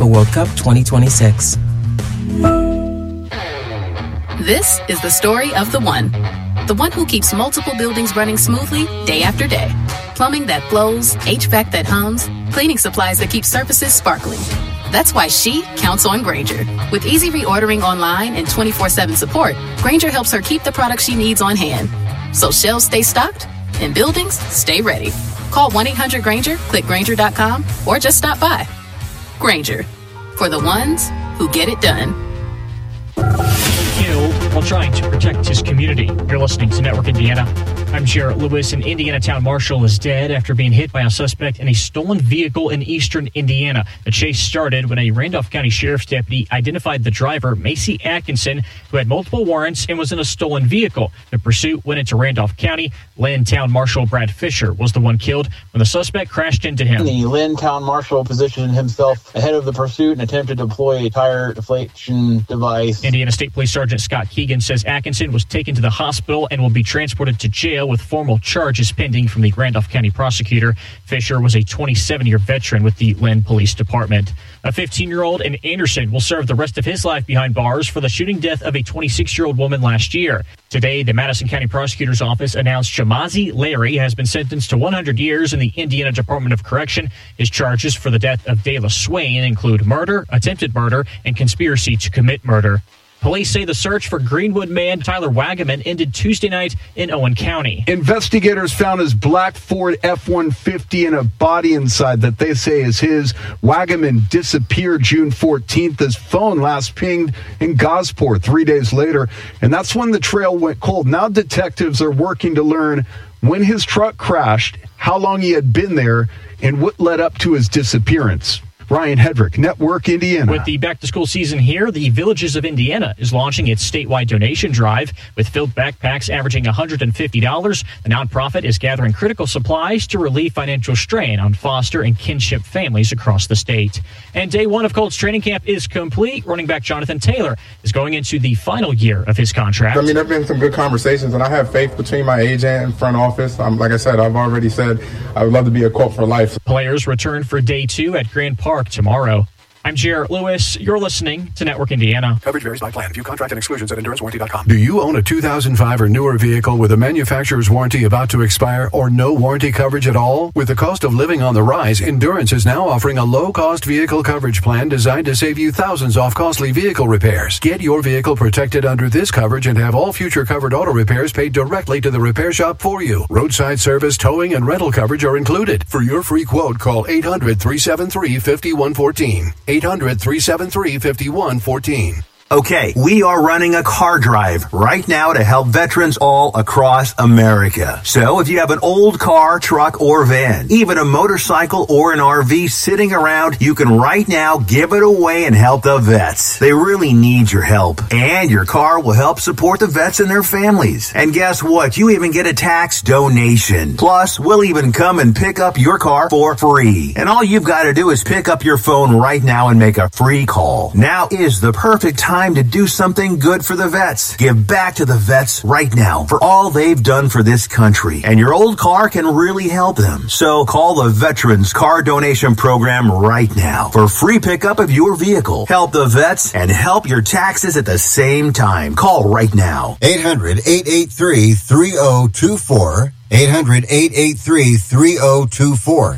for World Cup 2026. This is the story of the one who keeps multiple buildings running smoothly day after day. Plumbing that flows, HVAC that hums, cleaning supplies that keep surfaces sparkling. That's why she counts on Grainger. With easy reordering online and 24/7 support, Grainger helps her keep the products she needs on hand. So shelves stay stocked and buildings stay ready. Call 1-800-GRAINGER, click Grainger.com, or just stop by. Grainger, for the ones who get it done. Killed while trying to protect his community. You're listening to Network Indiana. I'm Jarrett Lewis. An Indiana town marshal is dead after being hit by a suspect in a stolen vehicle in eastern Indiana. The chase started when a Randolph County Sheriff's deputy identified the driver, Macy Atkinson, who had multiple warrants and was in a stolen vehicle. The pursuit went into Randolph County. Lynn Town Marshal Brad Fisher was the one killed when the suspect crashed into him. The Lynn Town Marshal positioned himself ahead of the pursuit and attempted to deploy a tire deflation device. Indiana State Police Sergeant Scott Keegan says Atkinson was taken to the hospital and will be transported to jail with formal charges pending from the Randolph County prosecutor. Fisher was a 27-year veteran with the Lynn Police Department. A 15-year-old in Anderson will serve the rest of his life behind bars for the shooting death of a 26-year-old woman last year. Today, the Madison County Prosecutor's Office announced Chamazi Larry has been sentenced to 100 years in the Indiana Department of Correction. His charges for the death of Dayla Swain include murder, attempted murder, and conspiracy to commit murder. Police say the search for Greenwood man Tyler Wagaman ended Tuesday night in Owen County. Investigators found his black Ford F-150 and a body inside that they say is his. Wagaman disappeared June 14th. His phone last pinged in Gosport 3 days later, and that's when the trail went cold. Now detectives are working to learn when his truck crashed, how long he had been there, and what led up to his disappearance. Ryan Hedrick, Network Indiana. With the back-to-school season here, the Villages of Indiana is launching its statewide donation drive. With filled backpacks averaging $150, the nonprofit is gathering critical supplies to relieve financial strain on foster and kinship families across the state. And day one of Colts training camp is complete. Running back Jonathan Taylor is going into the final year of his contract. I mean, there have been some good conversations, and I have faith between my agent and front office. Like I said, I've already said I would love to be a Colt for life. Players return for day two at Grand Park tomorrow. I'm Jarrett Lewis. You're listening to Network Indiana. Coverage varies by plan. View contract and exclusions at endurancewarranty.com. Do you own a 2005 or newer vehicle with a manufacturer's warranty about to expire or no warranty coverage at all? With the cost of living on the rise, Endurance is now offering a low-cost vehicle coverage plan designed to save you thousands off costly vehicle repairs. Get your vehicle protected under this coverage and have all future covered auto repairs paid directly to the repair shop for you. Roadside service, towing, and rental coverage are included. For your free quote, call 800-373-5114. 800-373-5114. Okay, we are running a car drive right now to help veterans all across America. So if you have an old car, truck, or van, even a motorcycle or an RV sitting around, you can right now give it away and help the vets. They really need your help. And your car will help support the vets and their families. And guess what? You even get a tax donation. Plus, we'll even come and pick up your car for free. And all you've got to do is pick up your phone right now and make a free call. Now is the perfect time to do something good for the vets. Give back to the vets right now for all they've done for this country. And your old car can really help them. So call the Veterans Car Donation Program right now for free pickup of your vehicle. Help the vets and help your taxes at the same time. Call right now. 800-883-3024. 800-883-3024.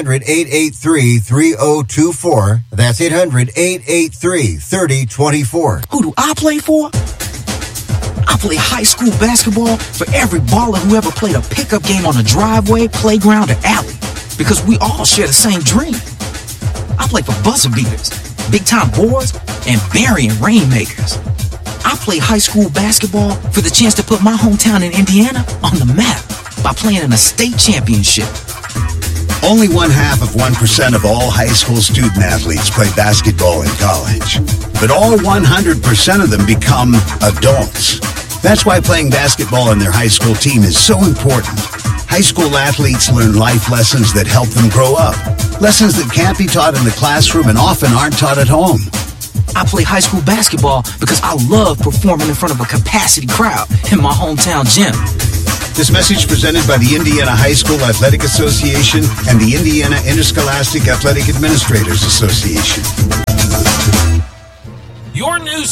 800-883-3024. That's 800-883-3024. Who do I play for? I play high school basketball for every baller who ever played a pickup game on a driveway, playground, or alley. Because we all share the same dream. I play for buzzer beaters, big-time boards, and burying rainmakers. I play high school basketball for the chance to put my hometown in Indiana on the map by playing in a state championship. Only 0.5% of all high school student athletes play basketball in college. But all 100% of them become adults. That's why playing basketball on their high school team is so important. High school athletes learn life lessons that help them grow up. Lessons that can't be taught in the classroom and often aren't taught at home. I play high school basketball because I love performing in front of a capacity crowd in my hometown gym. This message presented by the Indiana High School Athletic Association and the Indiana Interscholastic Athletic Administrators Association.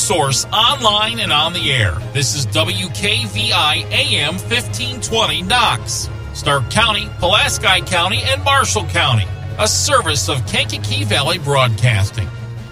source online and on the air. This is WKVI AM 1520 Knox, Stark County, Pulaski County, and Marshall County. A service of Kankakee Valley Broadcasting.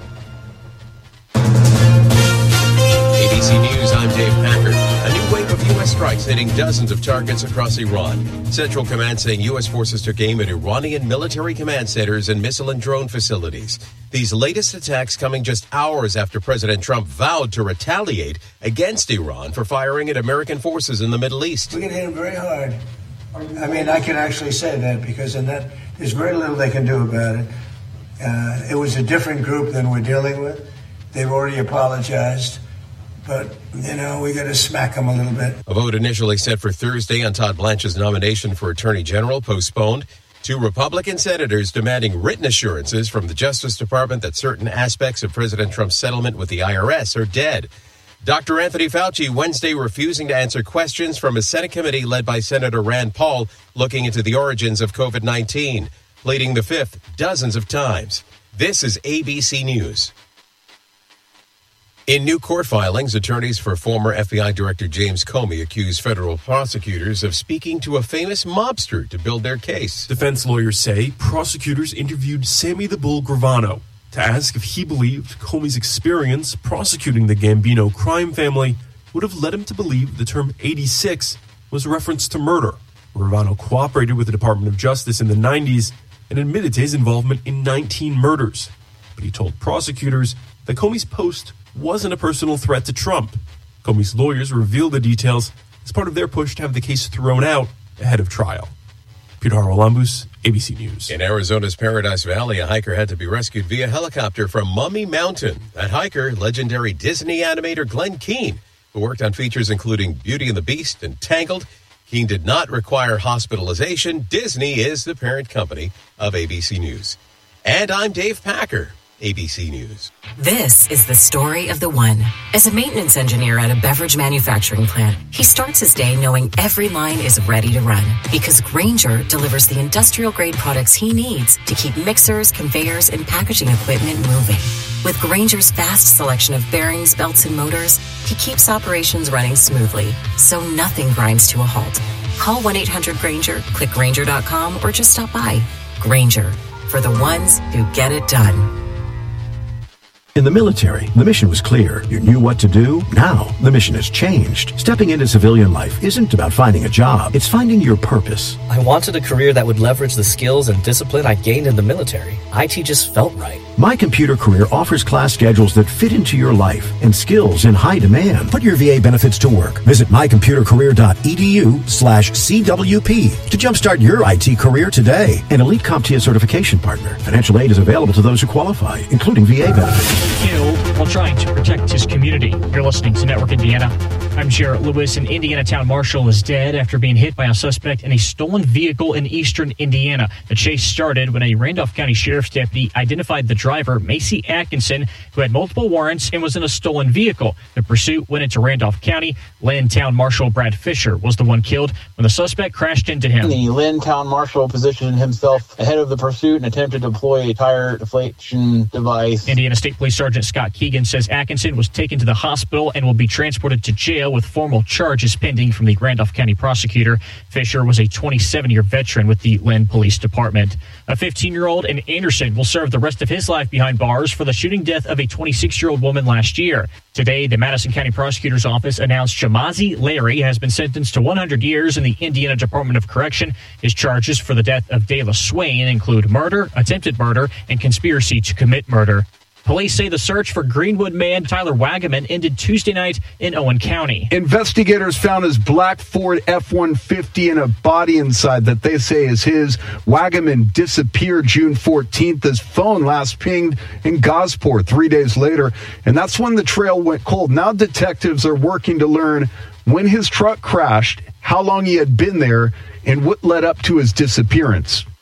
ABC News, I'm Dave Packard. A new wave of U.S. strikes hitting dozens of targets across Iran. Central Command saying U.S. forces took aim at Iranian military command centers and missile and drone facilities. These latest attacks coming just hours after President Trump vowed to retaliate against Iran for firing at American forces in the Middle East. We can hit them very hard. I mean, I can actually say that because in that there's very little they can do about it. It was a different group than we're dealing with. They've already apologized. But, you know, we got to smack them a little bit. A vote initially set for Thursday on Todd Blanche's nomination for Attorney General postponed. 2 Republican senators demanding written assurances from the Justice Department that certain aspects of President Trump's settlement with the IRS are dead. Dr. Anthony Fauci Wednesday refusing to answer questions from a Senate committee led by Senator Rand Paul looking into the origins of COVID-19, pleading the fifth dozens of times. This is ABC News. In new court filings, attorneys for former FBI Director James Comey accuse federal prosecutors of speaking to a famous mobster to build their case. Defense lawyers say prosecutors interviewed Sammy the Bull Gravano to ask if he believed Comey's experience prosecuting the Gambino crime family would have led him to believe the term 86 was a reference to murder. Gravano cooperated with the Department of Justice in the 90s and admitted to his involvement in 19 murders. But he told prosecutors that Comey's post wasn't a personal threat to Trump. Comey's lawyers revealed the details as part of their push to have the case thrown out ahead of trial. Peter Haralambous, ABC News. In Arizona's Paradise Valley, a hiker had to be rescued via helicopter from Mummy Mountain. That hiker, legendary Disney animator Glenn Keane, who worked on features including Beauty and the Beast and Tangled. Keane did not require hospitalization. Disney is the parent company of ABC News. And I'm Dave Packer. ABC News. This is the story of the one. As a maintenance engineer at a beverage manufacturing plant, he starts his day knowing every line is ready to run because Grainger delivers the industrial-grade products he needs to keep mixers, conveyors, and packaging equipment moving. With Grainger's vast selection of bearings, belts, and motors, he keeps operations running smoothly, so nothing grinds to a halt. Call 1-800-GRAINGER, click Grainger.com, or just stop by. Grainger, for the ones who get it done. In the military, the mission was clear. You knew what to do. Now, the mission has changed. Stepping into civilian life isn't about finding a job. It's finding your purpose. I wanted a career that would leverage the skills and discipline I gained in the military. IT just felt right. My Computer Career offers class schedules that fit into your life and skills in high demand. Put your VA benefits to work. Visit mycomputercareer.edu/CWP to jumpstart your IT career today. An elite CompTIA certification partner. Financial aid is available to those who qualify, including VA benefits. Killed while trying to protect his community. You're listening to Network Indiana. I'm Jarrett Lewis. An Indiana town marshal is dead after being hit by a suspect in a stolen vehicle in eastern Indiana. The chase started when a Randolph County Sheriff's deputy identified the driver, Macy Atkinson, who had multiple warrants and was in a stolen vehicle. The pursuit went into Randolph County. Lynn Town Marshal Brad Fisher was the one killed when the suspect crashed into him. The Lynn Town Marshal positioned himself ahead of the pursuit and attempted to deploy a tire deflation device. Indiana State Police Sergeant Scott Keegan says Atkinson was taken to the hospital and will be transported to jail with formal charges pending from the Randolph County prosecutor. Fisher was a 27-year veteran with the Lynn Police Department. A 15-year-old in Anderson will serve the rest of his life behind bars for the shooting death of a 26-year-old woman last year. Today, the Madison County Prosecutor's Office announced Shamazi Larry has been sentenced to 100 years in the Indiana Department of Correction. His charges for the death of Dayla Swain include murder, attempted murder, and conspiracy to commit murder. Police say the search for Greenwood man Tyler Wagaman ended Tuesday night in Owen County. Investigators found his black Ford F-150 and a body inside that they say is his. Wagaman disappeared June 14th. His phone last pinged in Gosport 3 days later, and that's when the trail went cold. Now detectives are working to learn when his truck crashed, how long he had been there, and what led up to his disappearance.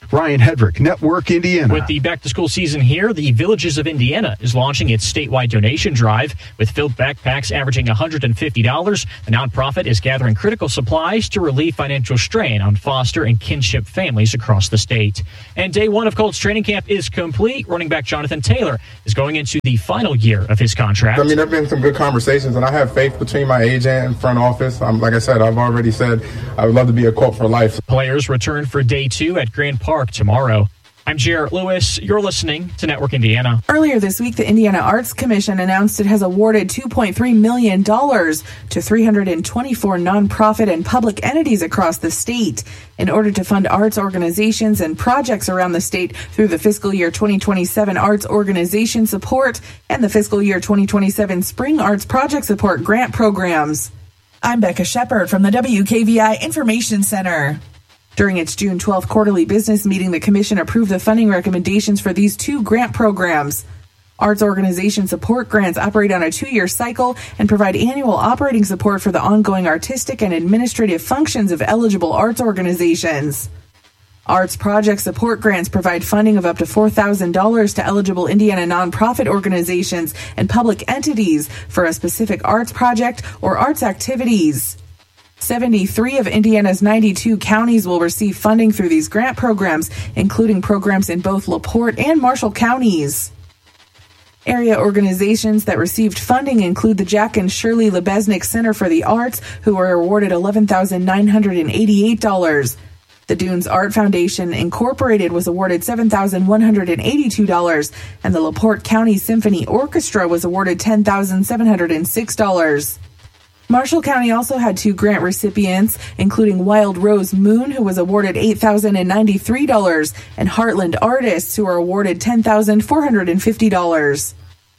Ryan Hedrick, Network Indiana. With the back-to-school season here, the Villages of Indiana is launching its statewide donation drive. With filled backpacks averaging $150, the nonprofit is gathering critical supplies to relieve financial strain on foster and kinship families across the state. And day one of Colts training camp is complete. Running back Jonathan Taylor is going into the final year of his contract. I mean, there have been some good conversations, and I have faith between my agent and front office. Like I said, I've already said I would love to be a Colt for life. Players return for day 2 at Grand Park tomorrow. I'm Jarrett Lewis. You're listening to Network Indiana. Earlier this week, the Indiana Arts Commission announced it has awarded $2.3 million to 324 nonprofit and public entities across the state in order to fund arts organizations and projects around the state through the fiscal year 2027 Arts Organization Support and the fiscal year 2027 Spring Arts Project Support grant programs. I'm Becca Shepard from the WKVI Information Center. During its June 12th quarterly business meeting, the Commission approved the funding recommendations for these 2 grant programs. Arts Organization Support grants operate on a 2-year cycle and provide annual operating support for the ongoing artistic and administrative functions of eligible arts organizations. Arts Project Support grants provide funding of up to $4,000 to eligible Indiana nonprofit organizations and public entities for a specific arts project or arts activities. 73 of Indiana's 92 counties will receive funding through these grant programs, including programs in both LaPorte and Marshall counties. Area organizations that received funding include the Jack and Shirley Lebesnick Center for the Arts, who were awarded $11,988. The Dunes Art Foundation Incorporated was awarded $7,182, and the LaPorte County Symphony Orchestra was awarded $10,706. Marshall County also had 2 grant recipients, including Wild Rose Moon, who was awarded $8,093, and Heartland Artists, who were awarded $10,450.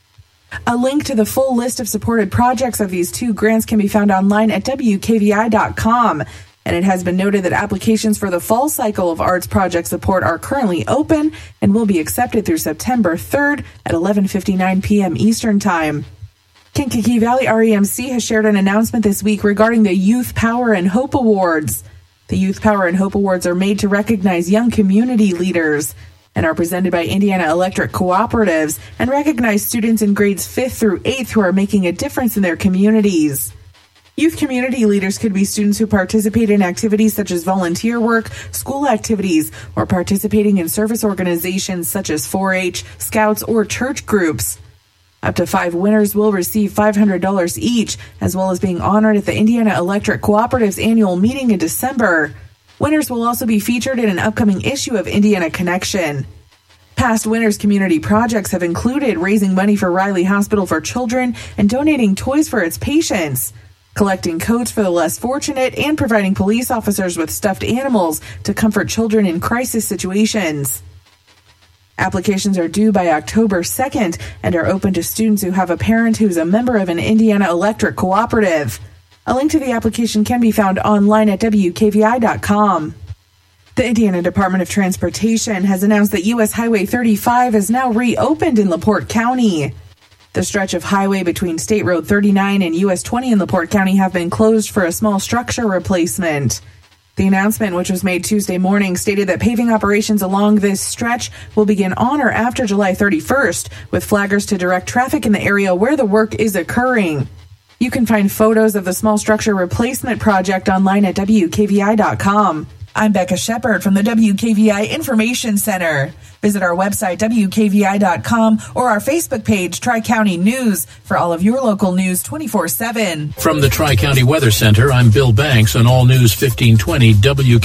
A link to the full list of supported projects of these 2 grants can be found online at WKVI.com. And it has been noted that applications for the fall cycle of arts project support are currently open and will be accepted through September 3rd at 11:59 p.m. Eastern Time. Kankakee Valley REMC has shared an announcement this week regarding the Youth Power and Hope Awards. The Youth Power and Hope Awards are made to recognize young community leaders and are presented by Indiana Electric Cooperatives and recognize students in grades 5th through 8th who are making a difference in their communities. Youth community leaders could be students who participate in activities such as volunteer work, school activities, or participating in service organizations such as 4-H, Scouts, or church groups. Up to 5 winners will receive $500 each, as well as being honored at the Indiana Electric Cooperative's annual meeting in December. Winners will also be featured in an upcoming issue of Indiana Connection. Past winners' community projects have included raising money for Riley Hospital for Children and donating toys for its patients, collecting coats for the less fortunate, and providing police officers with stuffed animals to comfort children in crisis situations. Applications are due by October 2nd and are open to students who have a parent who's a member of an Indiana Electric Cooperative. A link to the application can be found online at WKVI.com. The Indiana Department of Transportation has announced that U.S. Highway 35 is now reopened in LaPorte County. The stretch of highway between State Road 39 and US 20 in LaPorte County have been closed for a small structure replacement. The announcement, which was made Tuesday morning, stated that paving operations along this stretch will begin on or after July 31st, with flaggers to direct traffic in the area where the work is occurring. You can find photos of the small structure replacement project online at WKVI.com. I'm Becca Shepard from the WKVI Information Center. Visit our website, WKVI.com, or our Facebook page, Tri-County News, for all of your local news 24/7. From the Tri-County Weather Center, I'm Bill Banks on All News 1520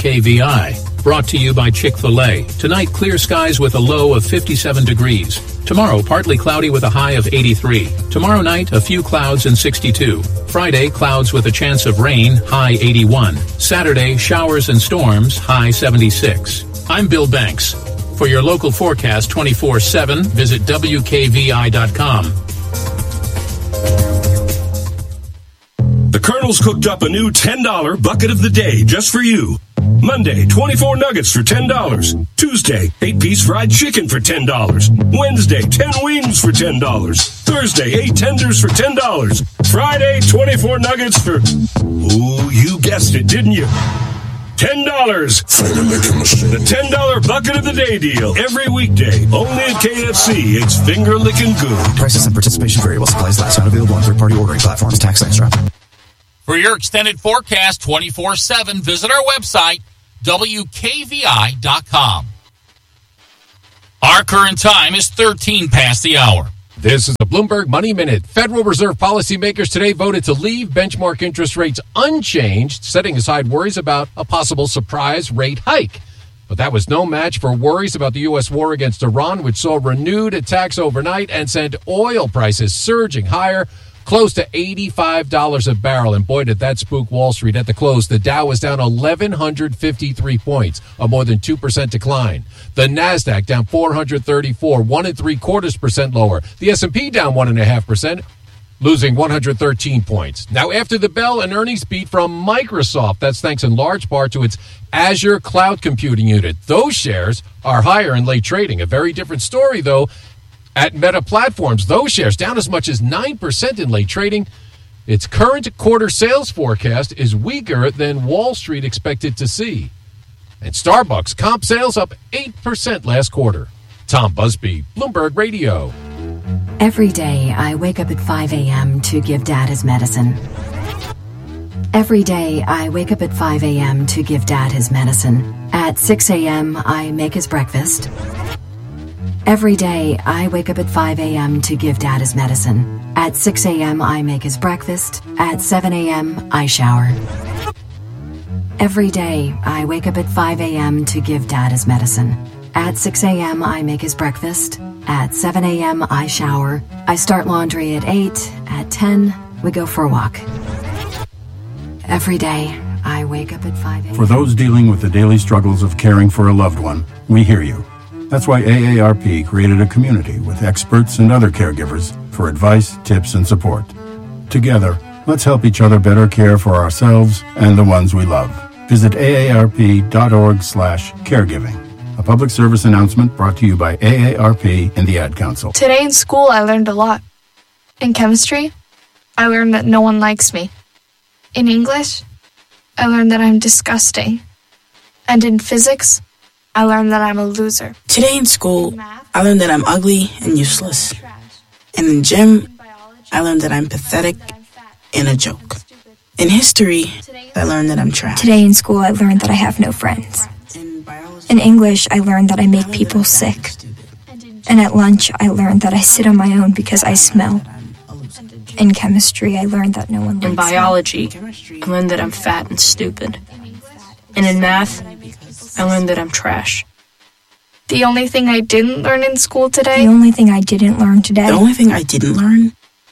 WKVI. Brought to you by Chick-fil-A. Tonight, clear skies with a low of 57 degrees. Tomorrow, partly cloudy with a high of 83. Tomorrow night, a few clouds and 62. Friday, clouds with a chance of rain, high 81. Saturday, showers and storms, high 76. I'm Bill Banks. For your local forecast 24/7, visit WKVI.com. The Colonel's cooked up a new $10 bucket of the day just for you. Monday, 24 nuggets for $10. Tuesday, 8-piece fried chicken for $10. Wednesday, 10 wings for $10. Thursday, 8 tenders for $10. Friday, 24 nuggets for... Ooh, you guessed it, didn't you? $10. The $10 bucket of the day deal. Every weekday. Only at KFC. It's finger-licking good. Prices and participation vary while supplies last. Not available on third-party ordering platforms. Tax extra. For your extended forecast 24/7, visit our website, WKVI.com. Our current time is 13 past the hour. This is the Bloomberg Money Minute. Federal Reserve policymakers today voted to leave benchmark interest rates unchanged, setting aside worries about a possible surprise rate hike. But that was no match for worries about the U.S. war against Iran, which saw renewed attacks overnight and sent oil prices surging higher, close to $85 a barrel. And boy, did that spook Wall Street. At the close, the Dow was down 1,153 points, a more than 2% decline. The NASDAQ down 434, 1.75% lower. The S&P down 1.5%, losing 113 points. Now, after the bell, an earnings beat from Microsoft. That's thanks in large part to its Azure cloud computing unit. Those shares are higher in late trading. A very different story, though, at Meta Platforms. Those shares down as much as 9% in late trading. Its current quarter sales forecast is weaker than Wall Street expected to see. And Starbucks comp sales up 8% last quarter. Tom Busby, Bloomberg Radio. Every day I wake up at 5 a.m. to give Dad his medicine. Every day I wake up at 5 a.m. to give Dad his medicine. At 6 a.m. I make his breakfast. Every day I wake up at 5 a.m. to give Dad his medicine. At 6 a.m. I make his breakfast. At 7 a.m. I shower. Every day I wake up at 5 a.m. to give Dad his medicine. At 6 a.m. I make his breakfast. At 7 a.m. I shower. I start laundry at 8. At 10, we go for a walk. Every day I wake up at 5 a.m. For those dealing with the daily struggles of caring for a loved one, we hear you. That's why AARP created a community with experts and other caregivers for advice, tips, and support. Together, let's help each other better care for ourselves and the ones we love. Visit aarp.org/caregiving. A public service announcement brought to you by AARP and the Ad Council. Today in school, I learned a lot. In chemistry, I learned that no one likes me. In English, I learned that I'm disgusting. And in physics, I learned that I'm a loser. Today in school, I learned that I'm ugly and useless. And in gym, I learned that I'm pathetic and a joke. In history, I learned that I'm trash. Today in school, I learned that I have no friends. In English, I learned that I make people sick. And at lunch, I learned that I sit on my own because I smell. In chemistry, I learned that no one likes me. In biology, I learned that I'm fat and stupid. And in math, I learned that I'm trash. The only thing I didn't learn in school today? The only thing I didn't learn today? The only thing I didn't learn?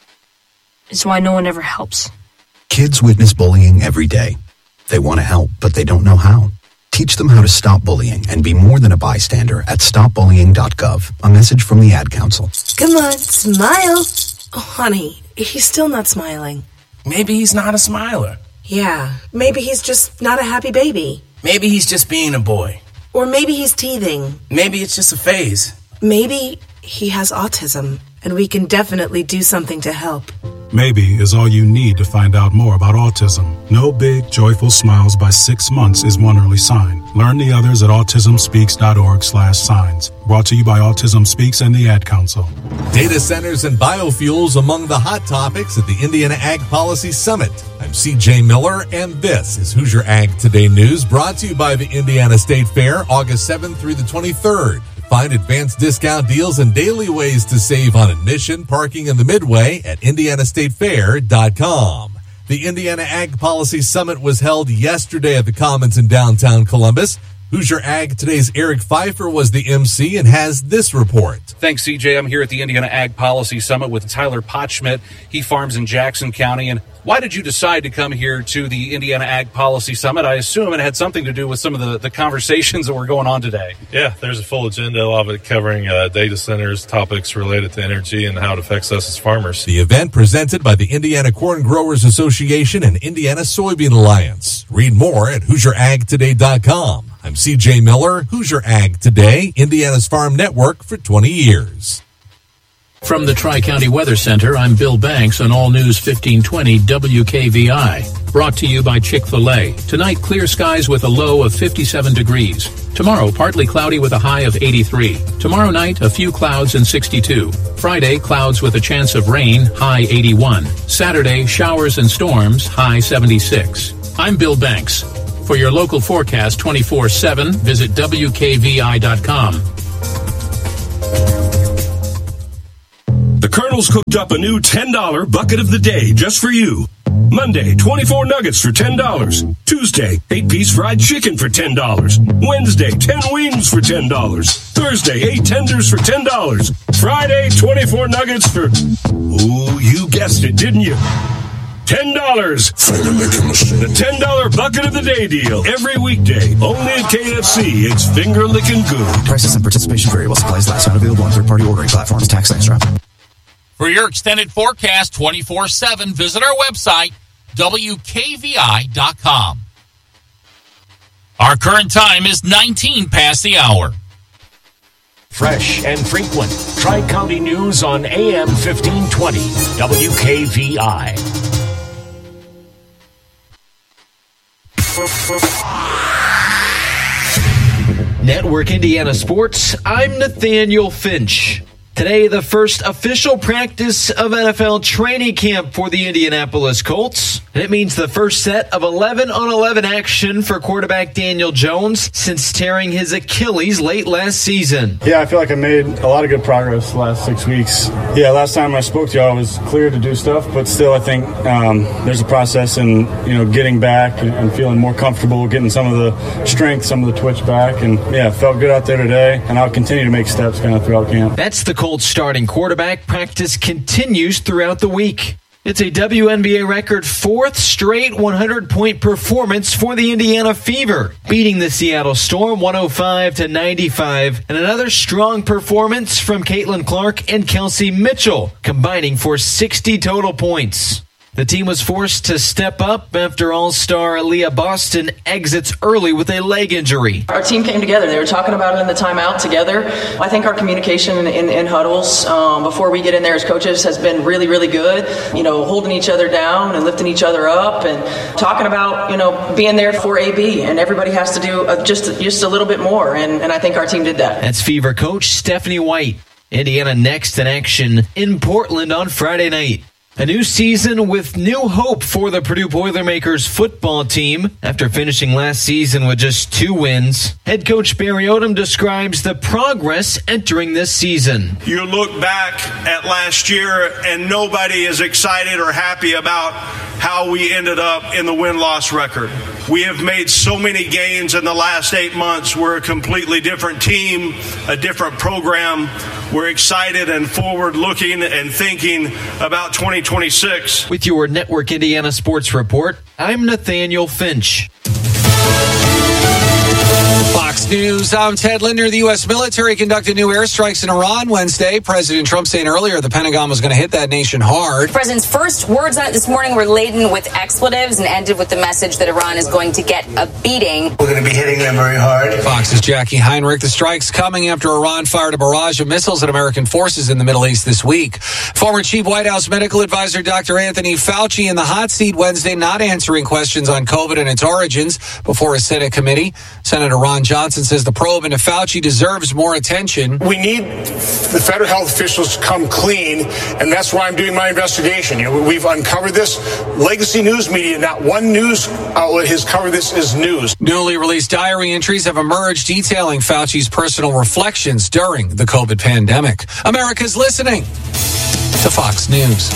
Is why no one ever helps. Kids witness bullying every day. They want to help, but they don't know how. Teach them how to stop bullying and be more than a bystander at stopbullying.gov. A message from the Ad Council. Come on, smile. Oh, honey, he's still not smiling. Maybe he's not a smiler. Yeah, maybe he's just not a happy baby. Maybe he's just being a boy. Or maybe he's teething. Maybe it's just a phase. Maybe he has autism, and we can definitely do something to help. Maybe is all you need to find out more about autism. No big, joyful smiles by 6 months is one early sign. Learn the others at autismspeaks.org/signs. Brought to you by Autism Speaks and the Ad Council. Data centers and biofuels among the hot topics at the Indiana Ag Policy Summit. I'm CJ Miller, and this is Hoosier Ag Today News, brought to you by the Indiana State Fair, August 7th through the 23rd. Find advanced discount deals and daily ways to save on admission, parking, and the Midway at IndianaStateFair.com. The Indiana Ag Policy Summit was held yesterday at the Commons in downtown Columbus. Hoosier Ag Today's Eric Pfeiffer was the MC and has this report. Thanks, CJ. I'm here at the Indiana Ag Policy Summit with Tyler Potschmidt. He farms in Jackson County. And why did you decide to come here to the Indiana Ag Policy Summit? I assume it had something to do with some of the conversations that were going on today. Yeah, there's a full agenda of it covering data centers, topics related to energy, and how it affects us as farmers. The event presented by the Indiana Corn Growers Association and Indiana Soybean Alliance. Read more at HoosierAgToday.com. I'm CJ Miller, Hoosier Ag Today, Indiana's farm network for 20 years. From the Tri-County Weather Center, I'm Bill Banks on All News 1520 WKVI. Brought to you by Chick-fil-A. Tonight, clear skies with a low of 57 degrees. Tomorrow, partly cloudy with a high of 83. Tomorrow night, a few clouds and 62. Friday, clouds with a chance of rain, high 81. Saturday, showers and storms, high 76. I'm Bill Banks. For your local forecast 24/7, visit WKVI.com. The Colonel's cooked up a new $10 bucket of the day just for you. Monday, 24 nuggets for $10. Tuesday, 8-piece fried chicken for $10. Wednesday, 10 wings for $10. Thursday, 8 tenders for $10. Friday, 24 nuggets for... Ooh, you guessed it, didn't you? $10. The $10 bucket of the day deal. Every weekday. Only at KFC. It's finger-licking good. Prices and participation vary while supplies last. Not available on third-party ordering platforms. Tax extra. For your extended forecast 24/7, visit our website, WKVI.com. Our current time is 19 past the hour. Fresh and frequent. Tri-County News on AM 1520, WKVI. Network Indiana Sports, I'm Nathaniel Finch. Today, the first official practice of NFL training camp for the Indianapolis Colts. And it means the first set of 11-on-11 action for quarterback Daniel Jones since tearing his Achilles late last season. Yeah, I feel like I made a lot of good progress the last 6 weeks. Yeah, last time I spoke to you, I was clear to do stuff, but still I think there's a process in getting back and feeling more comfortable, getting some of the strength, some of the twitch back. And yeah, felt good out there today, and I'll continue to make steps kind of throughout camp. That's the Colts starting quarterback. Practice continues throughout the week. It's a WNBA record 4th straight 100-point performance for the Indiana Fever, beating the Seattle Storm 105-95, and another strong performance from Caitlin Clark and Kelsey Mitchell, combining for 60 total points. The team was forced to step up after All-Star Aaliyah Boston exits early with a leg injury. Our team came together. They were talking about it in the timeout together. I think our communication in huddles before we get in there as coaches has been really, really good. Holding each other down and lifting each other up and talking about, being there for AB. And everybody has to do just a little bit more. And I think our team did that. That's Fever coach Stephanie White. Indiana next in action in Portland on Friday night. A new season with new hope for the Purdue Boilermakers football team. After finishing last season with just 2 wins, head coach Barry Odom describes the progress entering this season. You look back at last year and nobody is excited or happy about how we ended up in the win-loss record. We have made so many gains in the last 8 months. We're a completely different team, a different program. We're excited and forward-looking and thinking about 2026. With your Network Indiana Sports Report, I'm Nathaniel Finch. Fox News, I'm Ted Linder. The U.S. military conducted new airstrikes in Iran Wednesday. President Trump saying earlier the Pentagon was going to hit that nation hard. The president's first words on it this morning were laden with expletives and ended with the message that Iran is going to get a beating. We're going to be hitting them very hard. Fox's Jackie Heinrich. The strikes coming after Iran fired a barrage of missiles at American forces in the Middle East this week. Former Chief White House medical advisor Dr. Anthony Fauci in the hot seat Wednesday, not answering questions on COVID and its origins before a Senate committee. Senator Ron Johnson says the probe into Fauci deserves more attention. We need the federal health officials to come clean, and that's why I'm doing my investigation. We've uncovered this. Legacy news media, not one news outlet has covered this as news. Newly released diary entries have emerged detailing Fauci's personal reflections during the COVID pandemic. America's listening to Fox News.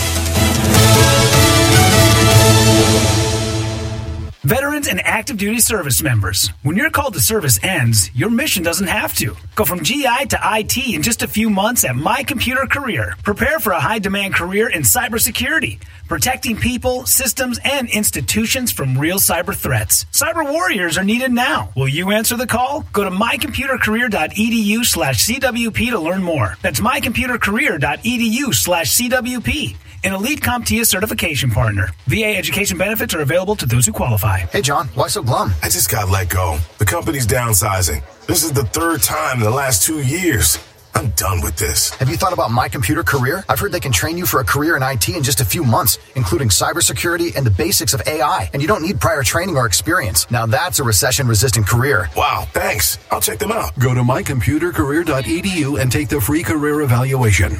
Veterans and active duty service members, when your call to service ends, your mission doesn't have to. Go from GI to IT in just a few months at My Computer Career. Prepare for a high-demand career in cybersecurity, protecting people, systems, and institutions from real cyber threats. Cyber warriors are needed now. Will you answer the call? Go to mycomputercareer.edu/CWP to learn more. That's mycomputercareer.edu/CWP. An elite CompTIA certification partner. VA education benefits are available to those who qualify. Hey, John, why so glum? I just got let go. The company's downsizing. This is the 3rd time in the last 2 years. I'm done with this. Have you thought about My Computer Career? I've heard they can train you for a career in IT in just a few months, including cybersecurity and the basics of AI. And you don't need prior training or experience. Now that's a recession-resistant career. Wow, thanks. I'll check them out. Go to mycomputercareer.edu and take the free career evaluation.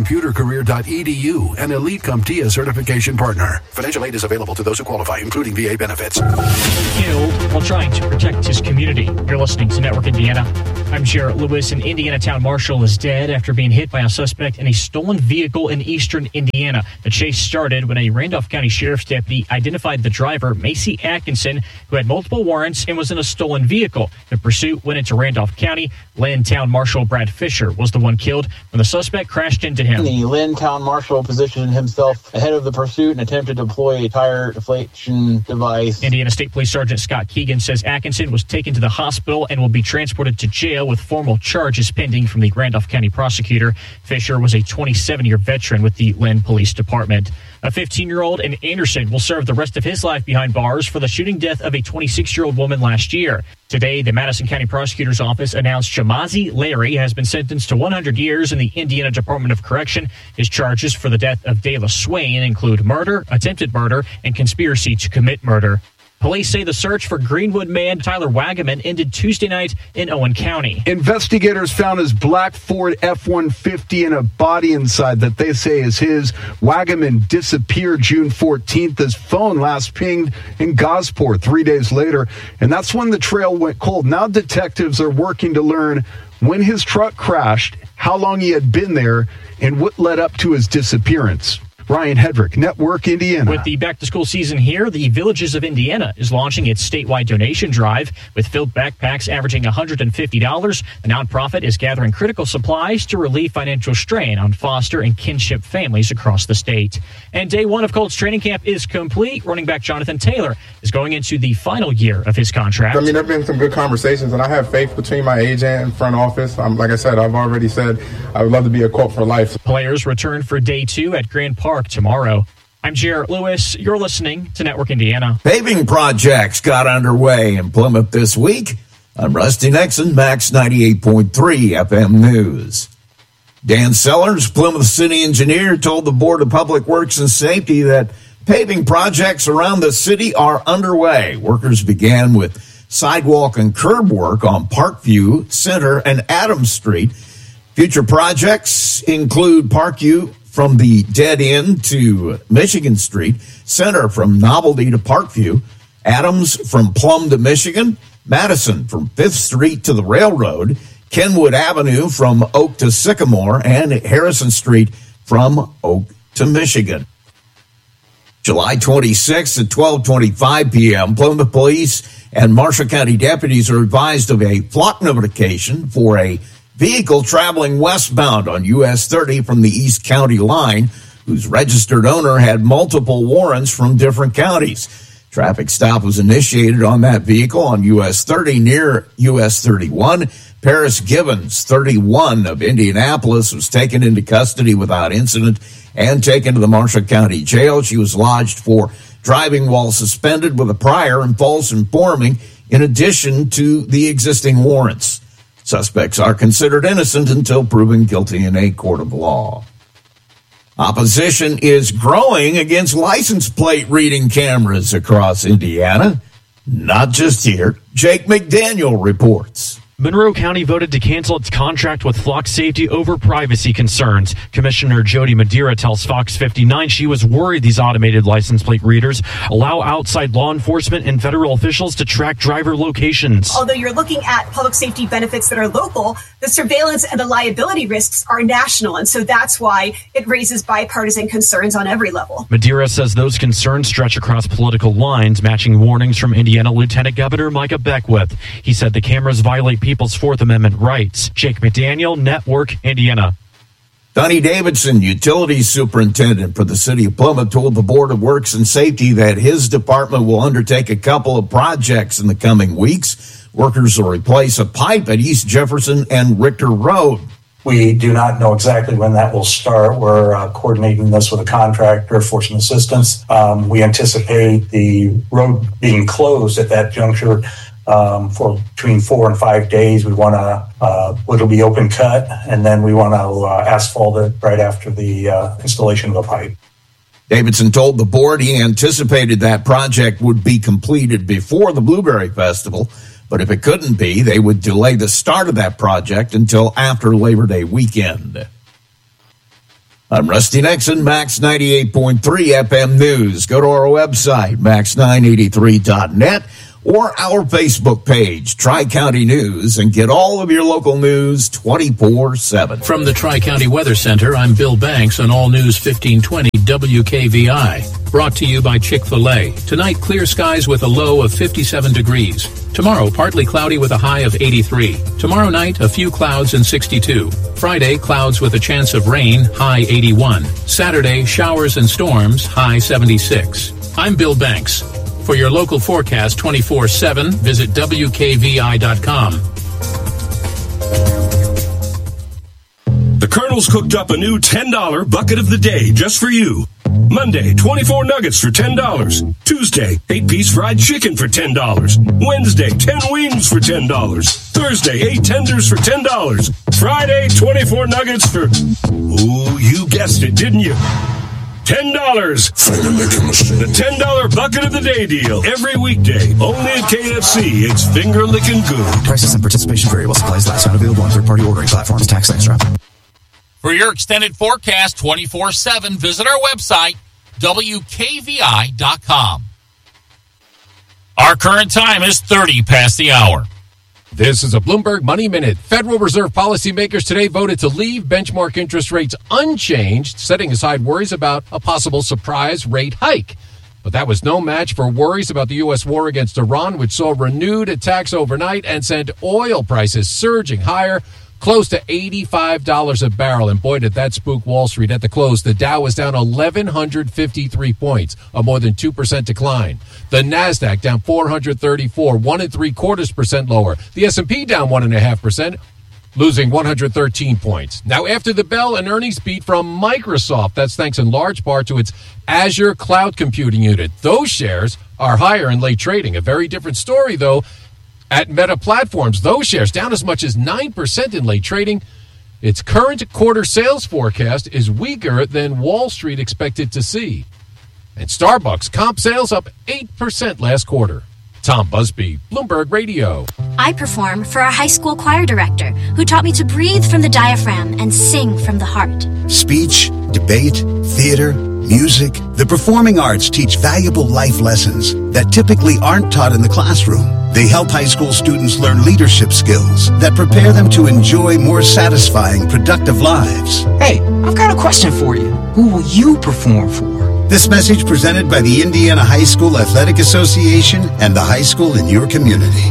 mycomputercareer.edu, an Elite CompTIA certification partner. Financial aid is available to those who qualify, including VA benefits. Killed while trying to protect his community. You're listening to Network Indiana. I'm Jarrett Lewis. An Indiana town marshal is dead after being hit by a suspect in a stolen vehicle in eastern Indiana. The chase started when a Randolph County Sheriff's deputy identified the driver, Macy Atkinson, who had multiple warrants and was in a stolen vehicle. The pursuit went into Randolph County. Lynn Town Marshal Brad Fisher was the one killed when the suspect crashed into him. The Lynn Town Marshal positioned himself ahead of the pursuit and attempted to deploy a tire deflation device. Indiana State Police Sergeant Scott Keegan says Atkinson was taken to the hospital and will be transported to jail with formal charges pending from the Randolph County prosecutor. Fisher was a 27-year veteran with the Lynn Police Department. A 15-year-old in Anderson will serve the rest of his life behind bars for the shooting death of a 26-year-old woman last year. Today, the Madison County Prosecutor's Office announced Chamazi Larry has been sentenced to 100 years in the Indiana Department of Correction. His charges for the death of Dayla Swain include murder, attempted murder, and conspiracy to commit murder. Police say the search for Greenwood man Tyler Wagaman ended Tuesday night in Owen County. Investigators found his black Ford F-150 and a body inside that they say is his. Wagaman disappeared June 14th. His phone last pinged in Gosport 3 days later, and that's when the trail went cold. Now detectives are working to learn when his truck crashed, how long he had been there, and what led up to his disappearance. Ryan Hedrick, Network Indiana. With the back-to-school season here, the Villages of Indiana is launching its statewide donation drive with filled backpacks averaging $150. The nonprofit is gathering critical supplies to relieve financial strain on foster and kinship families across the state. And day one of Colts training camp is complete. Running back Jonathan Taylor is going into the final year of his contract. I mean, there have been some good conversations, and I have faith between my agent and front office. Like I said, I've already said I would love to be a Colt for life. Players return for day two at Grand Park tomorrow. I'm Jarrett Lewis. You're listening to Network Indiana. Paving projects got underway in Plymouth this week. I'm Rusty Nixon, Max 98.3 FM News. Dan Sellers, Plymouth City Engineer, told the Board of Public Works and Safety that paving projects around the city are underway. Workers began with sidewalk and curb work on Parkview, Center, and Adams Street. Future projects include Parkview from the dead end to Michigan Street, Center from Novelty to Parkview, Adams from Plum to Michigan, Madison from 5th Street to the railroad, Kenwood Avenue from Oak to Sycamore, and Harrison Street from Oak to Michigan. July 26th at 12:25 p.m., Plymouth Police and Marshall County deputies are advised of a flock notification for a vehicle traveling westbound on US 30 from the East County line, whose registered owner had multiple warrants from different counties. Traffic stop was initiated on that vehicle on US 30 near US 31. Paris Gibbons, 31, of Indianapolis, was taken into custody without incident and taken to the Marshall County Jail. She was lodged for driving while suspended with a prior and false informing, in addition to the existing warrants. Suspects are considered innocent until proven guilty in a court of law. Opposition is growing against license plate reading cameras across Indiana. Not just here. Jake McDaniel reports. Monroe County voted to cancel its contract with Flock Safety over privacy concerns. Commissioner Jody Madeira tells Fox 59 she was worried these automated license plate readers allow outside law enforcement and federal officials to track driver locations. Although you're looking at public safety benefits that are local, the surveillance and the liability risks are national, and so that's why it raises bipartisan concerns on every level. Madeira says those concerns stretch across political lines, matching warnings from Indiana Lieutenant Governor Micah Beckwith. He said the cameras violate people's Fourth Amendment rights. Jake McDaniel, Network, Indiana. Donnie Davidson, Utilities Superintendent for the City of Plymouth, told the Board of Works and Safety that his department will undertake a couple of projects in the coming weeks. Workers will replace a pipe at East Jefferson and Richter Road. We do not know exactly when that will start. We're coordinating this with a contractor for some assistance. We anticipate the road being closed at that juncture for between 4 and 5 days. We want to, it'll be open cut, and then we want to asphalt it right after the installation of the pipe. Davidson told the board he anticipated that project would be completed before the Blueberry Festival, but if it couldn't be, they would delay the start of that project until after Labor Day weekend. I'm Rusty Nixon, Max 98.3 FM News. Go to our website, max983.net, or our Facebook page, Tri-County News, and get all of your local news 24/7. From the Tri-County Weather Center, I'm Bill Banks on All News 1520 WKVI. Brought to you by Chick-fil-A. Tonight, clear skies with a low of 57 degrees. Tomorrow, partly cloudy with a high of 83. Tomorrow night, a few clouds and 62. Friday, clouds with a chance of rain, high 81. Saturday, showers and storms, high 76. I'm Bill Banks. For your local forecast 24/7, visit WKVI.com. The Colonel's cooked up a new $10 bucket of the day just for you. Monday, 24 nuggets for $10. Tuesday, 8-piece fried chicken for $10. Wednesday, 10 wings for $10. Thursday, 8 tenders for $10. Friday, 24 nuggets for... Ooh, you guessed it, didn't you? $10. The $10 bucket of the day deal. Every weekday. Only at KFC. It's finger licking good. Prices and participation vary while supplies last. Not available on third-party ordering platforms. Tax extra. For your extended forecast 24/7, visit our website, WKVI.com. Our current time is 30 past the hour. This is a Bloomberg Money Minute. Federal Reserve policymakers today voted to leave benchmark interest rates unchanged, setting aside worries about a possible surprise rate hike. But that was no match for worries about the U.S. war against Iran, which saw renewed attacks overnight and sent oil prices surging higher, close to $85 a barrel. And boy, did that spook Wall Street. At the close, the Dow was down 1,153 points, a more than 2% decline. The Nasdaq down 434, 1.75% lower. The S&P down 1.5%, losing 113 points. Now, after the bell, an earnings beat from Microsoft. That's thanks in large part to its Azure cloud computing unit. Those shares are higher in late trading. A very different story, though, at Meta Platforms. Those shares down as much as 9% in late trading. Its current quarter sales forecast is weaker than Wall Street expected to see. And Starbucks comp sales up 8% last quarter. Tom Busby, Bloomberg Radio. I perform for a high school choir director who taught me to breathe from the diaphragm and sing from the heart. Speech, debate, theater, music. The performing arts teach valuable life lessons that typically aren't taught in the classroom. They help high school students learn leadership skills that prepare them to enjoy more satisfying, productive lives. Hey, I've got a question for you. Who will you perform for? This message presented by the Indiana High School Athletic Association and the high school in your community.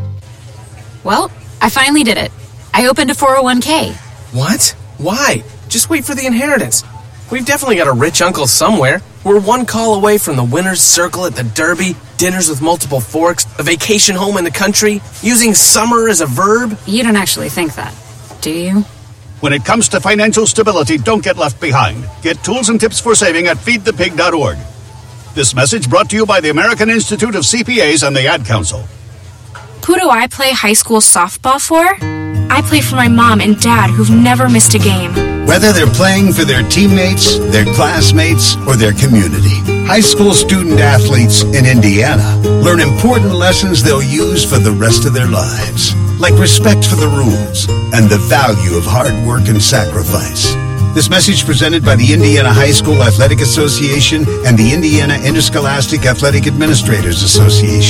Well, I finally did it. I opened a 401k. What? Why? Just wait for the inheritance. We've definitely got a rich uncle somewhere. We're one call away from the winner's circle at the Derby, dinners with multiple forks, a vacation home in the country, using summer as a verb. You don't actually think that, do you? When it comes to financial stability, don't get left behind. Get tools and tips for saving at feedthepig.org. This message brought to you by the American Institute of CPAs and the Ad Council. Who do I play high school softball for? I play for my mom and dad who've never missed a game. Whether they're playing for their teammates, their classmates, or their community, high school student athletes in Indiana learn important lessons they'll use for the rest of their lives, like respect for the rules and the value of hard work and sacrifice. This message presented by the Indiana High School Athletic Association and the Indiana Interscholastic Athletic Administrators Association.